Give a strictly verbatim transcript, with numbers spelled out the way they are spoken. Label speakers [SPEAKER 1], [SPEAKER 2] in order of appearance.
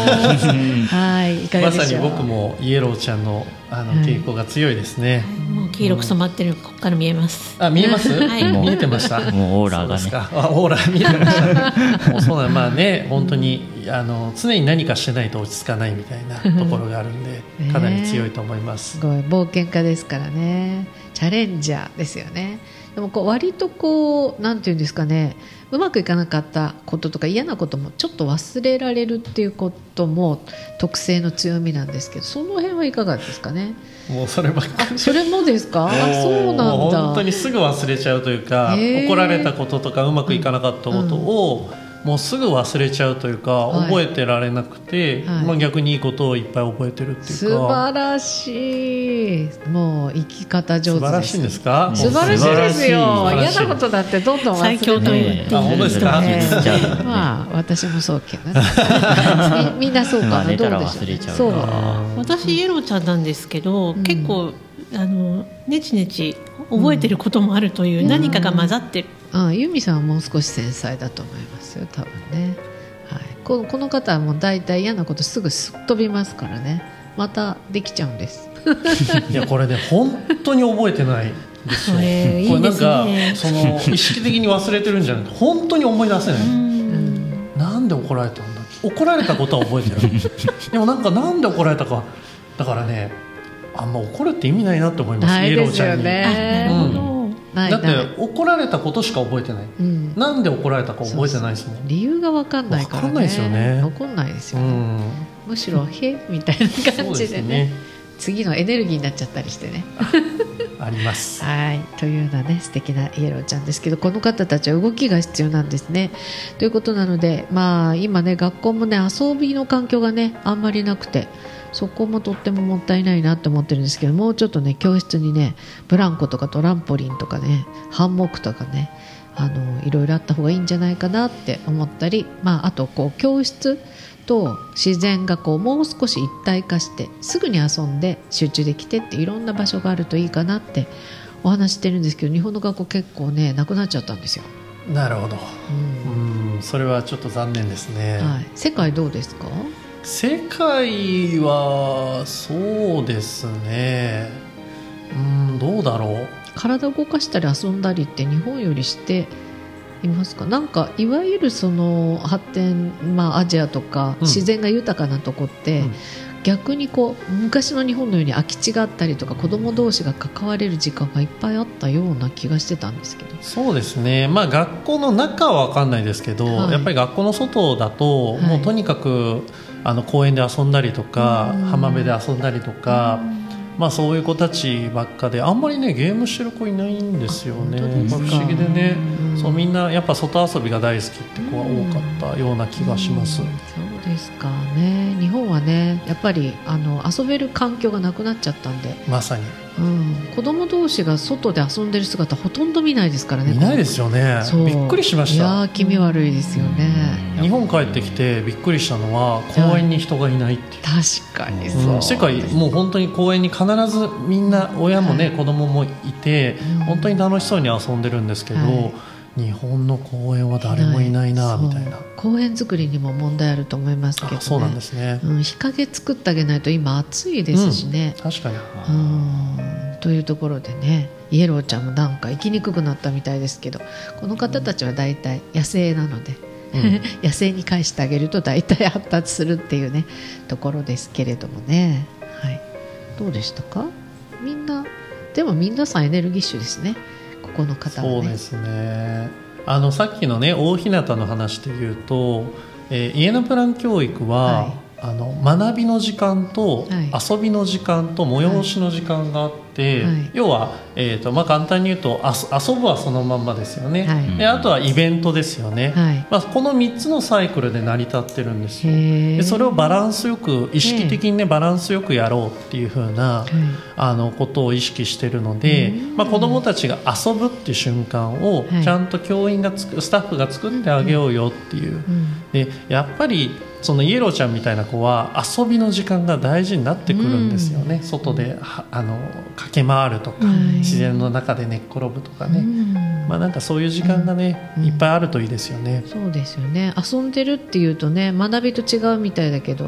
[SPEAKER 1] はい、いかがでしょう。
[SPEAKER 2] まさに僕もイエローちゃんのあの傾向が強いですね。
[SPEAKER 3] もう黄色く染まってる、ここから見えます。
[SPEAKER 2] あ、見えます。
[SPEAKER 3] はい、
[SPEAKER 2] 見えてました。
[SPEAKER 4] もうオーラがね。
[SPEAKER 2] あ、オーラ見えてました。もうそうなまあね、本当にあの常に何かしてないと落ち着かないみたいなところがあるんで、かなり強いと思います。
[SPEAKER 1] すごい冒険家ですからね。チャレンジャーですよね。でもこう割とこうなんていうんですかね、うまくいかなかったこととか嫌なこともちょっと忘れられるっていうことも特性の強みなんですけど、その辺はいかがですかね。
[SPEAKER 2] もうそればっかり。
[SPEAKER 1] それもですか。あ、そうなんだ。
[SPEAKER 2] もう本当にすぐ忘れちゃうというか、怒られたこととかうまくいかなかったことを、うんうん、もうすぐ忘れちゃうというか、はい、覚えてられなくて、はい、まあ、逆にいいことをいっぱい覚えてるっていうか。
[SPEAKER 1] 素晴らしい。もう生き方上手です。素
[SPEAKER 2] 晴らしいんですか。
[SPEAKER 1] 素晴らしいですよ。嫌なことだってどんどん忘れて、
[SPEAKER 3] 最強と言っていい。
[SPEAKER 2] あ、本当ですか。
[SPEAKER 1] まあ私もそうけど、ね、み, みんなそうかな。どうでしょう。そう。
[SPEAKER 3] 私イエローちゃんなんですけど、うん、結構あのネチネチ覚えてることもあるという、うん、何かが混ざってる。
[SPEAKER 1] ああ、ユミさんはもう少し繊細だと思いますよ、多分ね。はい、こ, この方はもう大体嫌なことすぐすっ飛びますからね。またできちゃうんです。
[SPEAKER 2] いやこれね本当に覚えてないですよ。これなんかその意識的に忘れてるんじゃなくて本当に思い出せない。うん、なんで怒られたんだ。怒られたことは覚えてる。でもなんかなんで怒られたか、だからね、あんま怒るって意味ないなって思います。イエローちゃんに。
[SPEAKER 1] ね、うん
[SPEAKER 2] だって怒られたことしか覚えてない、うん、なんで怒られたか覚えてないですもん。
[SPEAKER 1] そうそう、理由が分かんないからね。分かんないですよね。分かんないですよね、うん、むしろへみたいな感じで ね, でね次のエネルギーになっちゃったりしてね。
[SPEAKER 2] あ, あります。
[SPEAKER 1] はい、というようなね素敵なイエローちゃんですけど、この方たちは動きが必要なんですね。ということなので、まあ今ね学校もね遊びの環境がねあんまりなくて、そこもとってももったいないなと思ってるんですけど、もうちょっとね教室にねブランコとかトランポリンとかねハンモックとかね、あのいろいろあった方がいいんじゃないかなって思ったり、まあ、あとこう教室と自然がこうもう少し一体化してすぐに遊んで集中できてっていろんな場所があるといいかなってお話してるんですけど、日本の学校結構ねなくなっちゃったんですよ。
[SPEAKER 2] なるほど、うん、うん、それはちょっと残念ですね。
[SPEAKER 1] はい、世界どうですか。
[SPEAKER 2] 世界はそうですね、うん、どうだろう。
[SPEAKER 1] 体を動かしたり遊んだりって日本よりしていますか。なんかいわゆるその発展、まあ、アジアとか自然が豊かなとこって、うん、逆にこう昔の日本のように空き地があったりとか子供同士が関われる時間がいっぱいあったような気がしてたんですけど。
[SPEAKER 2] そうですね、まあ、学校の中は分かんないですけど、はい、やっぱり学校の外だと、はい、もうとにかくあの公園で遊んだりとか、うん、浜辺で遊んだりとか、うん、まあ、そういう子たちばっかであんまりねゲームしてる子いないんですよね。不思議でね、うん、そうみんなやっぱ外遊びが大好きって子が多かったような気がします、うんうん、
[SPEAKER 1] そうですかね。日本はねやっぱりあの遊べる環境がなくなっちゃったんで、
[SPEAKER 2] まさに、
[SPEAKER 1] うん、子供同士が外で遊んでる姿ほとんど見ないですからね。
[SPEAKER 2] 見ないですよね。びっくりしました。
[SPEAKER 1] いや気味悪いですよね。
[SPEAKER 2] 日本帰ってきてびっくりしたのは公園に人がいないっていう。
[SPEAKER 1] 確かにそう、
[SPEAKER 2] うん、世界もう本当に公園に必ずみんな親もね、はい、子供もいて、うん、本当に楽しそうに遊んでるんですけど、はい、日本の公園は誰もいないなみたいな。
[SPEAKER 1] 公園作りにも問題あると思いますけどね。
[SPEAKER 2] あ、そうなんですね、
[SPEAKER 1] うん、日陰作ってあげないと今暑いですしね、
[SPEAKER 2] うん、確かに、
[SPEAKER 1] うん、というところでねイエローちゃんもなんか生きにくくなったみたいですけど、この方たちはだいたい野生なので、うん、野生に返してあげるとだいたい発達するっていうねところですけれどもね、はい、どうでしたか。みんなでも皆さんエネルギッシュですね、ここの方はね。
[SPEAKER 2] そうですね、あのさっきのね大日向の話でいうと、えー、家のプラン教育は、はい、あの学びの時間と遊びの時間と催しの時間があって、はい、要は、えーとまあ、簡単に言うと遊ぶはそのまんまですよね、はい、であとはイベントですよね、はい、まあ、このみっつのサイクルで成り立ってるんですよ。でそれをバランスよく意識的に、ね、バランスよくやろうっていう風な、あのことを意識してるので、まあ、子どもたちが遊ぶっていう瞬間をちゃんと教員がつくスタッフが作ってあげようよっていう、でやっぱりそのイエローちゃんみたいな子は遊びの時間が大事になってくるんですよね、うん、外であの駆け回るとか、はい、自然の中で寝っ転ぶとかね、うん、まあ、なんかそういう時間がね、うん、いっぱいあるといいですよね。
[SPEAKER 1] そうですよね。遊んでるっていうとね学びと違うみたいだけど